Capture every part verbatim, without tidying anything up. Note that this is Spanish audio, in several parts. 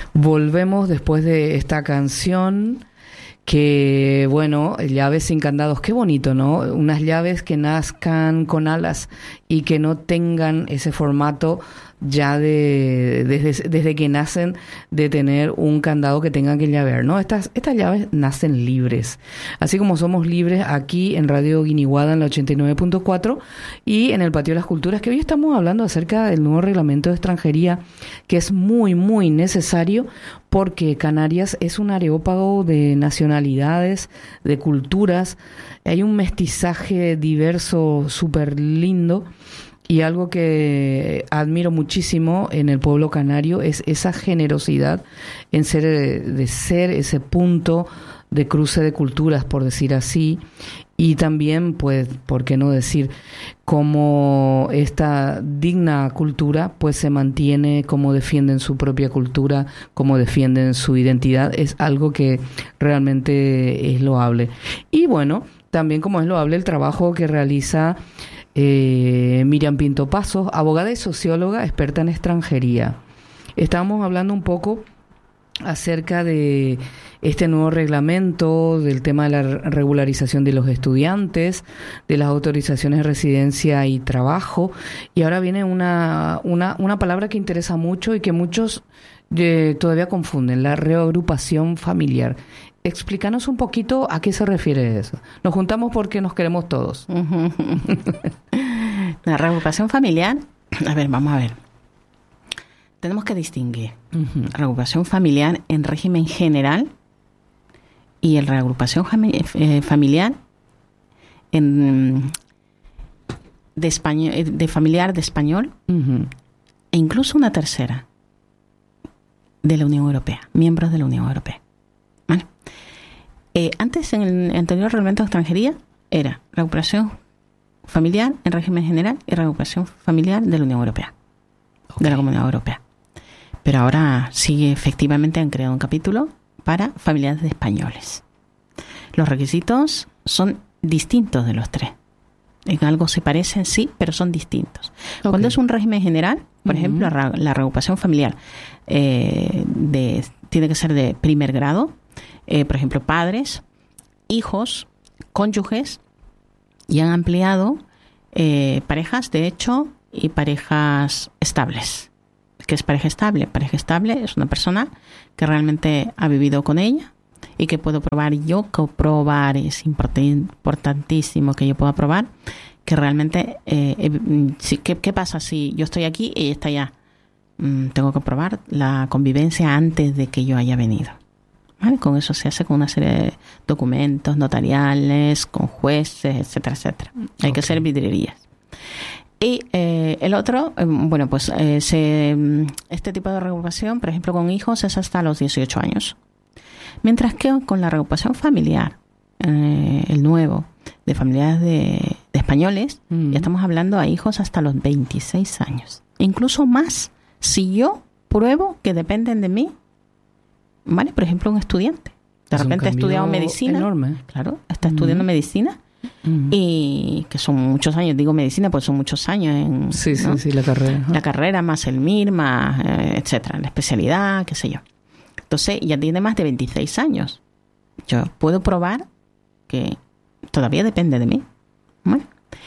Volvemos después de esta canción que, bueno, llaves sin candados, qué bonito, ¿no? Unas llaves que nazcan con alas y que no tengan ese formato ya de desde, desde que nacen de tener un candado que tengan que llavear, ¿no? Estas, estas llaves nacen libres, así como somos libres aquí en Radio Guiniguada en la ochenta y nueve punto cuatro y en el Patio de las Culturas, que hoy estamos hablando acerca del nuevo reglamento de extranjería, que es muy, muy necesario porque Canarias es un areópago de nacionalidades, de culturas, hay un mestizaje diverso súper lindo. Y algo que admiro muchísimo en el pueblo canario es esa generosidad en ser, de ser ese punto de cruce de culturas, por decir así. Y también, pues, ¿por qué no decir cómo esta digna cultura pues se mantiene, cómo defienden su propia cultura, cómo defienden su identidad? Es algo que realmente es loable. Y bueno, también como es loable el trabajo que realiza Eh, Miriam Pinto Pasos, abogada y socióloga experta en extranjería. Estábamos hablando un poco acerca de este nuevo reglamento, del tema de la regularización de los estudiantes, de las autorizaciones de residencia y trabajo, y ahora viene una, una, una palabra que interesa mucho y que muchos eh, todavía confunden, la reagrupación familiar. Explícanos un poquito a qué se refiere eso. Nos juntamos porque nos queremos todos. La reagrupación familiar, a ver, vamos a ver. Tenemos que distinguir uh-huh. reagrupación familiar en régimen general y el reagrupación jami- eh, familiar en de español, de familiar de español uh-huh. e incluso una tercera de la Unión Europea, miembros de la Unión Europea. ¿Vale? Eh, antes, en el anterior reglamento de extranjería, era reagrupación familiar en régimen general y reagrupación familiar de la Unión Europea, okay. de la Comunidad Europea. Pero ahora sí, efectivamente, han creado un capítulo para familiares de españoles. Los requisitos son distintos de los tres. En algo se parecen, sí, pero son distintos. Okay. Cuando es un régimen general, por uh-huh. ejemplo, la, la reagrupación familiar eh, de, tiene que ser de primer grado, eh, por ejemplo, padres, hijos, cónyuges, y han ampliado eh, parejas de hecho y parejas estables. ¿Qué es pareja estable? Pareja estable es una persona que realmente ha vivido con ella y que puedo probar yo, que probar es importantísimo que yo pueda probar que realmente, eh, eh, si, ¿qué, ¿qué pasa si yo estoy aquí y ella está allá? Mm, tengo que probar la convivencia antes de que yo haya venido. ¿Vale? Con eso se hace con una serie de documentos notariales, con jueces, etcétera, etcétera. Hay okay. que hacer vidrierías. Y eh, el otro, eh, bueno, pues eh, se, este tipo de reagrupación, por ejemplo, con hijos es hasta los dieciocho años. Mientras que con la reagrupación familiar, eh, el nuevo, de familiares de, de españoles, mm. ya estamos hablando a hijos hasta los veintiséis años. Incluso más, si yo pruebo que dependen de mí. ¿Vale? Por ejemplo, un estudiante. De es repente ha estudiado medicina. Enorme. Claro, está uh-huh. estudiando medicina. Uh-huh. Y que son muchos años. Digo medicina porque son muchos años en... Sí, ¿no? sí, sí, la carrera. La carrera, más el M I R, más, eh, etcétera. La especialidad, qué sé yo. Entonces, ya tiene más de veintiséis años. Yo puedo probar que todavía depende de mí. ¿Vale?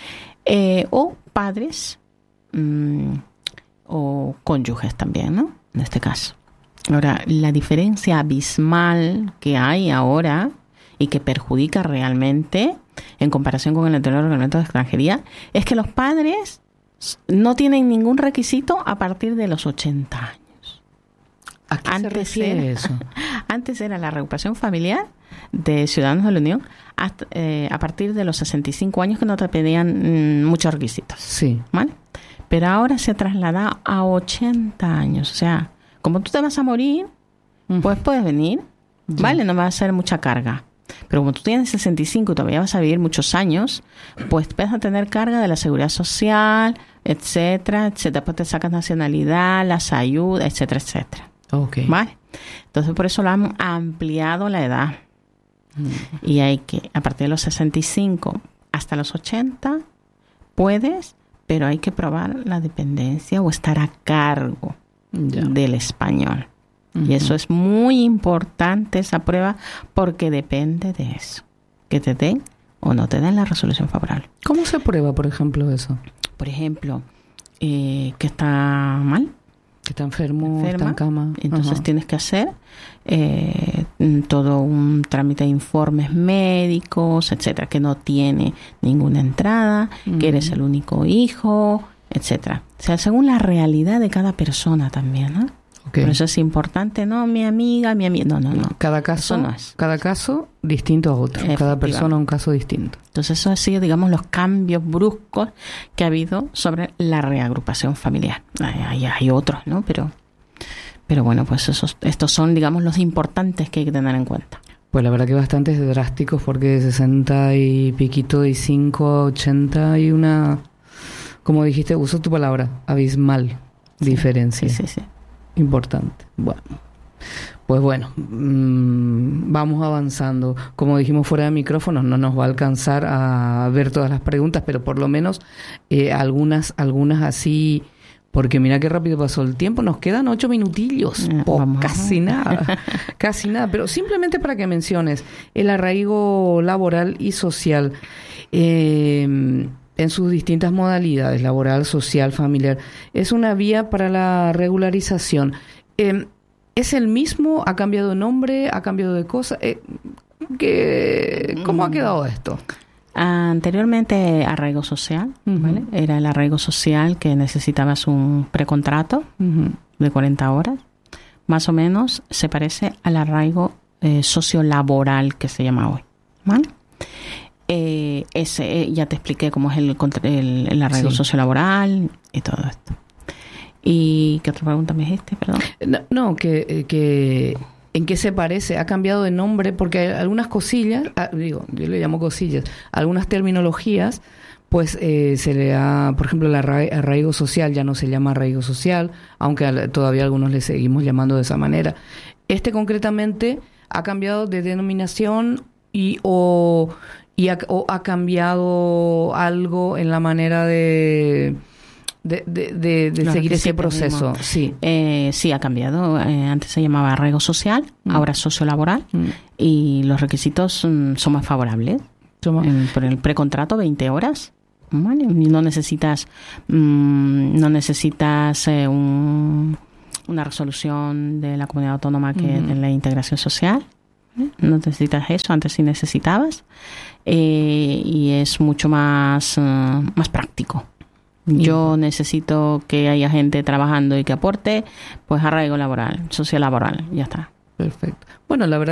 Eh, o padres mmm, o cónyuges también, ¿no? En este caso. Ahora, la diferencia abismal que hay ahora y que perjudica realmente en comparación con el anterior reglamento de extranjería es que los padres no tienen ningún requisito a partir de los ochenta años. ¿A qué se refiere eso? Antes era la reagrupación familiar de ciudadanos de la Unión hasta, eh, a partir de los sesenta y cinco años, que no te pedían mmm, muchos requisitos. Sí. ¿Vale? Pero ahora se traslada a ochenta años, o sea... Como tú te vas a morir, pues puedes venir, sí. ¿vale? No va a ser mucha carga. Pero como tú tienes sesenta y cinco y todavía vas a vivir muchos años, pues vas a tener carga de la seguridad social, etcétera, etcétera. Después te sacas nacionalidad, las ayudas, etcétera, etcétera. Okay. ¿Vale? Entonces, por eso lo han ampliado la edad. Mm. Y hay que, a partir de los sesenta y cinco hasta los ochenta, puedes, pero hay que probar la dependencia o estar a cargo. Ya. Del español. Uh-huh. Y eso es muy importante, esa prueba, porque depende de eso, que te den o no te den la resolución favorable. ¿Cómo se prueba, por ejemplo, eso? Por ejemplo, eh, que está mal. Que está enfermo, enferma, está en cama. Entonces uh-huh. tienes que hacer eh, todo un trámite de informes médicos, etcétera, que no tiene ninguna entrada, uh-huh. que eres el único hijo, etcétera. O sea, según la realidad de cada persona también, ¿no? Okay. Por eso es importante, no, mi amiga, mi amiga, no, no, no. Cada caso, no es. Cada caso distinto a otro, cada persona un caso distinto. Entonces eso ha sido, digamos, los cambios bruscos que ha habido sobre la reagrupación familiar. Hay, hay, hay otros, ¿no? Pero, pero bueno, pues esos, estos son, digamos, los importantes que hay que tener en cuenta. Pues la verdad que bastante drásticos, porque de sesenta y piquito y cinco a ochenta hay una, como dijiste, uso tu palabra, abismal sí, diferencia. Sí, sí, sí. Importante. Bueno, pues bueno, mmm, vamos avanzando. Como dijimos fuera de micrófono, no nos va a alcanzar a ver todas las preguntas, pero por lo menos eh, algunas, algunas así, porque mira qué rápido pasó el tiempo. Nos quedan ocho minutillos, eh, oh, casi nada, casi nada. Pero simplemente para que menciones el arraigo laboral y social. Eh, en sus distintas modalidades, laboral, social, familiar, es una vía para la regularización. Eh, ¿Es el mismo? ¿Ha cambiado de nombre? ¿Ha cambiado de cosa? Eh, ¿qué, ¿Cómo ha quedado esto? Anteriormente, arraigo social, uh-huh. ¿vale? Era el arraigo social que necesitabas un precontrato uh-huh. de cuarenta horas. Más o menos se parece al arraigo eh, sociolaboral que se llama hoy, ¿vale? Eh, ese eh, ya te expliqué cómo es el, el, el arraigo sí. sociolaboral y todo esto. ¿Y qué otra pregunta me dijiste? Perdón. No, no que, que ¿en qué se parece? Ha cambiado de nombre porque hay algunas cosillas, ah, digo, yo le llamo cosillas, algunas terminologías, pues eh, se le ha, por ejemplo, el arra- arraigo social ya no se llama arraigo social, aunque a, todavía algunos le seguimos llamando de esa manera. Este concretamente ha cambiado de denominación y o y ha, o ha cambiado algo en la manera de de, de, de, de seguir ese proceso. Sí, eh, sí ha cambiado. Eh, antes se llamaba arraigo social, mm. ahora sociolaboral, mm. y los requisitos mm, son más favorables. Somos... En, por el precontrato, veinte horas. ¿Vale? Y no necesitas mm, no necesitas eh, un, una resolución de la comunidad autónoma que mm. de la integración social. ¿Eh? No necesitas eso, antes sí necesitabas. Eh, y es mucho más, uh, más práctico. Yo necesito que haya gente trabajando y que aporte, pues arraigo laboral, social laboral, ya está. Perfecto. Bueno, la verdad